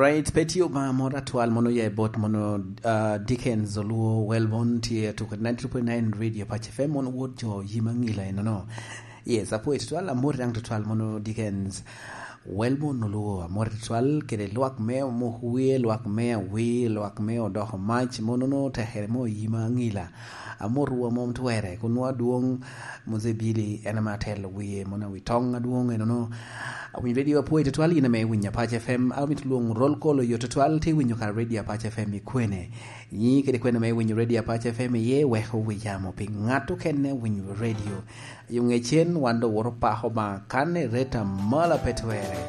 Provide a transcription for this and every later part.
right, petio ma mora twal mono ye bot mono Dickens Zoluo Wellbon tie to 92.9 Radio Patch FM on wood jo yimangila no. Yes, apo it twal amor dang to twal mono Dickens Wellbon no lo amor twal kede luak me mo huye luak me we luak me odoho match mono no tehermo yimangila. Amor wa mom twere kunwa duong muzebili enamatel we mona we tonga duong no. Win radio po ito twali na may winya Patch FM au mitulong roll call yo twal te winyo ka radio Patch FM kwene yi kede kwene may winyo radio Patch FM ye we ho we yamo ping ngato kenne winyo radio yung echen wando woro pa ho ba kane reta mala petwere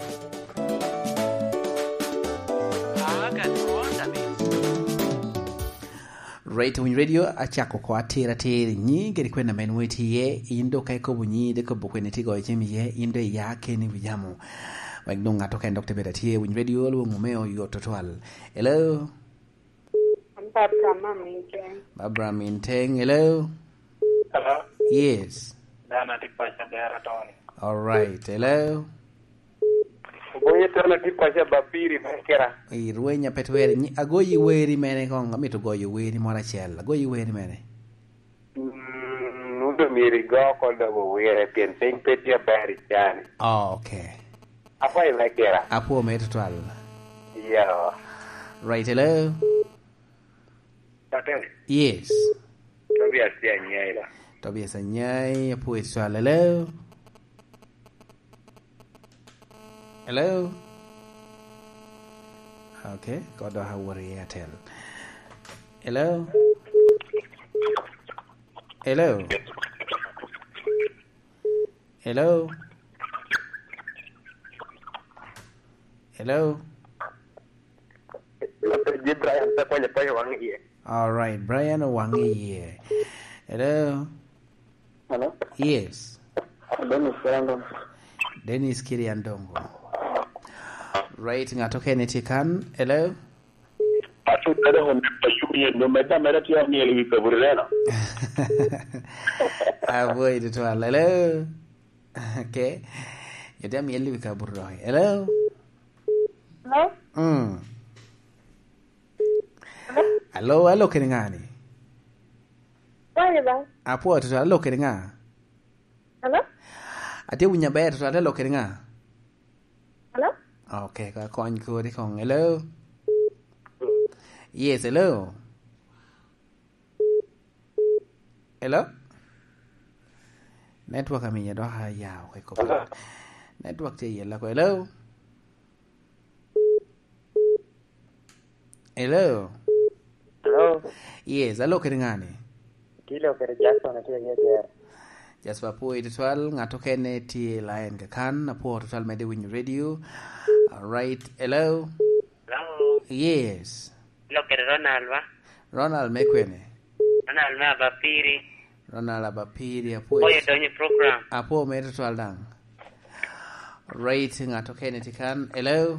Right when radio achako kwa tira nyi geri kwenda menweti ye indo kai ko bunyi de ko bokwe netigo echemi ye indo yake ni bijamo wagdonga to kan Dr. Bedat here when radio lo ngomeo yo total hello Barbara Minteng hello yes Dana tipasha dara toni all right hello Boye tona tipasha bapiri mekera Ruenya petwere ni agoyi weri mene konga mito goyi weri mora chel agoyi weri mene Nudo miri go ko da bo were pien peng petia bari chani oh okay Apa mekera Apo meto twal Yeah Right hello Taten Yes Tobias ya nyaila Tobias nyai apo eto twal hello Hello. Okay, got a worry Airtel. Hello. Hello. Hello. Hello. All right, Brian Wangi. Hello. Hello. Yes. Dennis Kiriandongo. Right, ngatoke netikan. Hello. Atu tada honde payuye no meta mera tia mieli wikaburena. Avoid it all. Hello. Okay. Yada mieli wikaburo. Hello. Hello. Hello, hello keningani. Why ba? Apo to hello keninga. Hello. Ate winya ber to hello keninga. Hello. Okay, ka kon ko di kong hello. Yes, hello. Hello. Network kami ya doha ya ko. Network te yela ko hello. Hello. Hello. Yes, hello keringani. Kilo kere Jackson ati ngege. Jasper po itwal ngato kene ti line ka kan na po total mede win radio. All right. Hello. Hello. Yes. Lo kere Ronald ba? Ronald mekwene. Ronald ma bapiri. Ronald abapiri apo. Oye donye program. Apo mede total dang. Right ngato kene ti kan. Hello.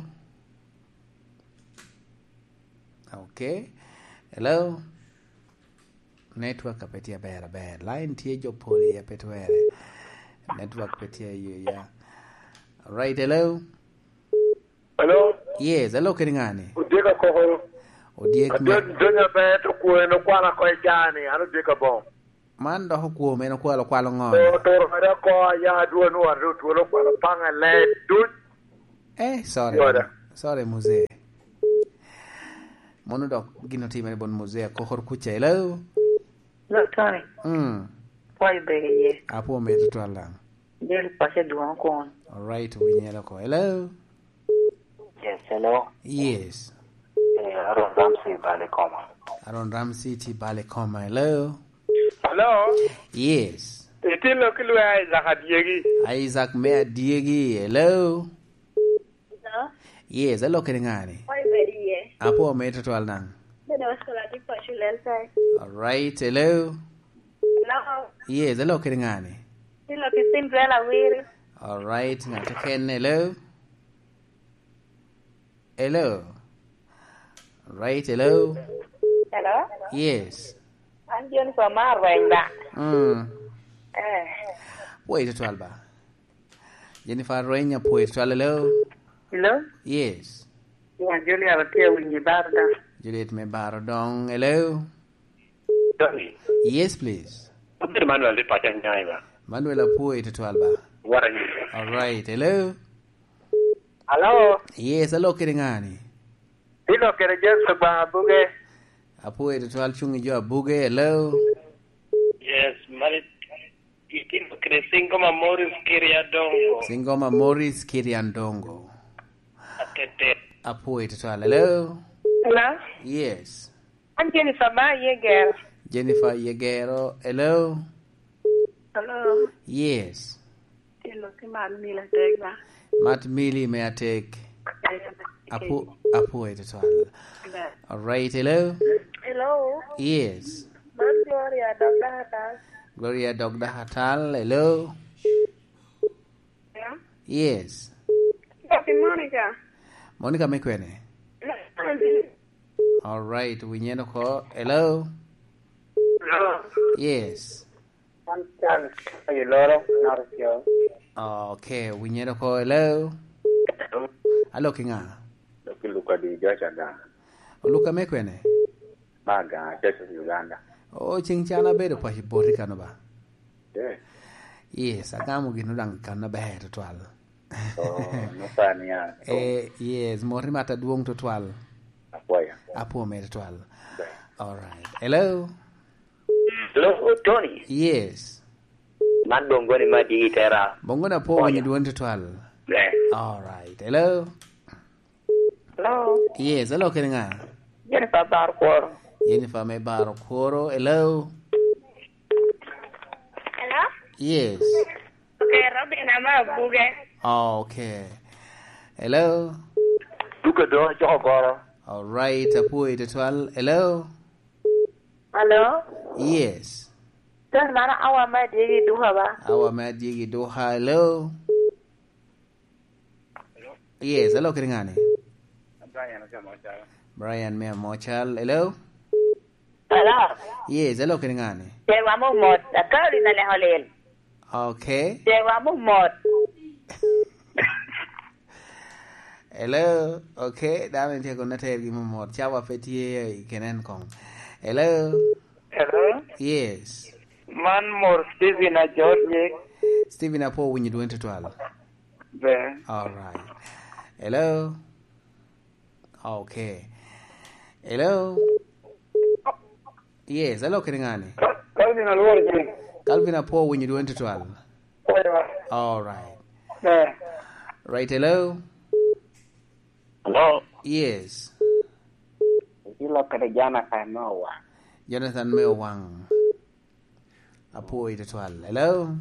Okay. Hello. Network apetia bera line tie jo poli ya petwere network petia yu ya right hello Hello. yes hello keringani Udeka ko odiek donya beto ko no kwala ko jani anu deka bon. man do ko me no kwalo ngo To ra ko ya duo no waru to lo kwala panga le dut. sorry muzee mono do gino time bon muzee ko hor kucha hello Look, Tony. Why beg ye? Apo me to twala. Del pase duan kon. All right, we nyela ko. Hello. Yes, hello. Yes. Aaron Ramsey Balekoma. Aaron Ramsey ti Balekoma. Hello. Hello. Yes. Itilo kilo Isaac Diegi. Isaac me Diegi. Hello. Hello. Yes, hello keringani. Why beg ye? Apo me to twala. All right, hello. Hello. Yes, hello keringani. Hello, Cinderella Weary. All right, ngatoken hello. Hello. All right, hello. Hello. Yes. I'm John from Marwenda. Wait to Jennifer Raina poet hello. Hello. Yes. Julia Ratia Winnie Barda. Juliet me barodong. Hello. Tony. Yes, please. Abdul Manuel di Pachang Nyaiba. Manuel Apoy to 12. What are you? All right. Hello. Hello. Yes, hello kiringani. Dilo kere Jesu ba buge. Apoy to 12 chungi jo buge. Hello. Yes, Marit. Ikin Singoma Morris Kiriadongo. Singoma Morris Kiriandongo. Atete. Apoy to 12. Hello. Hello. Yes. I'm Jennifer Ma Yeger. Jennifer Yegero. Hello. Hello. Yes. Dilo kiman mila tegba. Matt Millie, may I take Apoy to 12. All right. Hello. Hello. Yes. Man Gloria Dogata. Gloria Dogda Hatal. Hello. Yeah. Yes. Happy Monica. Monica Mekwene. All right. Winyeno ko. Hello. Hello. Yes. I'm Charles. Are you Laura? Not you. Okay. Winyeno ko. Hello. Hello kinga. Luka di Jashada. Luka Mekwene. Maga, Texas, Uganda. Oh, chingchana bedo pa hibori kano ba? Yeah. Yes. Agamu ginudang kano ba to 12. Oh, no fania. Yes. Mori mata duong to 12. Apoya. Apo me to 12. All right. Hello. Hello, Tony. Yes. Man bongo ni madi itera. Bongo na po when you do to 12. Yeah. All right. Hello. Hello. Yes. Hello kiringa. Jennifer Barquor. Jennifer me baro koro. Hello. Hello. Yes. Okay, Robin ama buge. Okay. Hello. Luka do chokoro. All right. Apo to 12. Hello. Hello. Yes. Dan mana awa ma digi duha ba. Awa madigi do hello. Yes. Hello kiringani. Brian me mochal. Hello. Hello. Yes. Hello kiringani. Dewa mo mod. Akali na le holel. Okay. Dewa mo mod. Hello. Okay. Dami te ko nater gi mo chawa fetie kenen kong. Hello. Hello. Yes. Man more Stephen a George. Stephen Apo when you do into 12. Be. All right. Hello. Okay. Hello. Yes. Hello kiringani. Calvin Alwarje. Calvin Apo when you do into 12. All right. Be. Right. Hello. Hello. Yes. Ilo kada jana kanowa. Jonathan Mewang. Apo 8 to 12. Hello.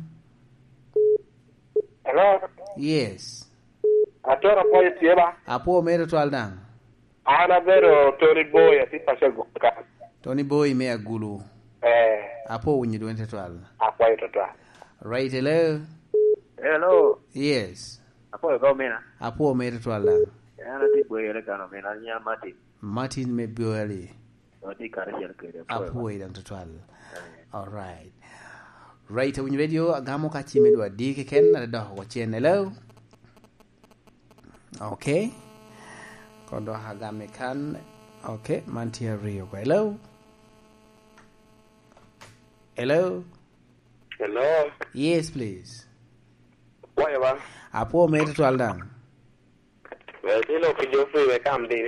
Hello. Yes. Atora po yeba. Apo me to 12 dang. Ana vero Tony Boy ati pasego ka. Tony Boy me agulu. Apo when you do into 12. Apo ito ta. Right. Hello. Hello. Yes. Apo go mena. Apo me to 12 dang. Ana ti boy ele kano mena nya mati. Martin me bueli. Oti kare jel kere. Apo 8 to 12. All right. Right. When you radio agamo kachi me do adike ken na do ko chen. Hello. Okay. Kondo hagame kan. Okay. Mantia Rio. Hello. Hello. Hello. Yes, please. Why ba? Apo me to 12 dang. Well, dilo kijofu we kam di